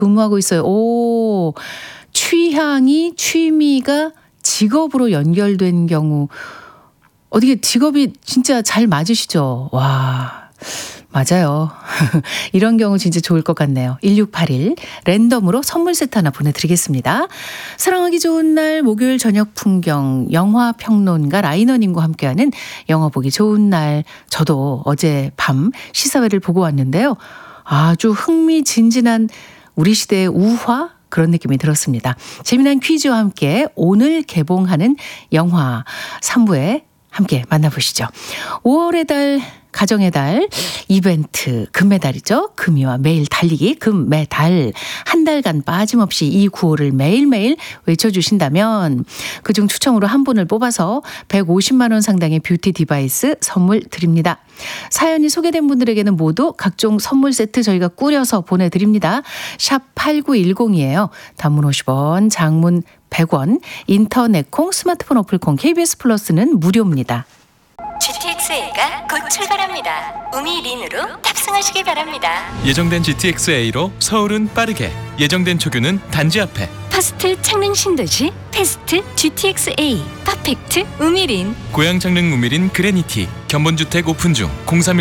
근무하고 있어요. 오, 취미가 직업으로 연결된 경우. 어떻게 직업이 진짜 잘 맞으시죠? 와, 맞아요. 이런 경우 진짜 좋을 것 같네요. 1681 랜덤으로 선물 세트 하나 보내드리겠습니다. 사랑하기 좋은 날 목요일 저녁 풍경 영화 평론가 라이너님과 함께하는 영화 보기 좋은 날. 저도 어제 밤 시사회를 보고 왔는데요. 아주 흥미진진한 우리 시대의 우화? 그런 느낌이 들었습니다. 재미난 퀴즈와 함께 오늘 개봉하는 영화 3부에 함께 만나보시죠. 5월의 달, 가정의 달 이벤트 금메달이죠. 금이와 매일 달리기 금메달. 한 달간 빠짐없이 이 구호를 매일매일 외쳐주신다면 그중 추첨으로 한 분을 뽑아서 150만 원 상당의 뷰티 디바이스 선물 드립니다. 사연이 소개된 분들에게는 모두 각종 선물 세트 저희가 꾸려서 보내드립니다. 샵 8910이에요. 단문 50원, 장문 100원, 인터넷 콩, 스마트폰 어플 콩, KBS 플러스는 무료입니다. GTX-A가 곧 출발합니다. 우미린으로 탑승하시기 바랍니다. 예정된 GTX-A로 서울은 빠르게, 예정된 초교는 단지 앞에. 퍼스트 창릉 신도시 패스트 GTX-A 퍼펙트 우미린. 고양 창릉 우미린 그레니티 견본주택 오픈 중 031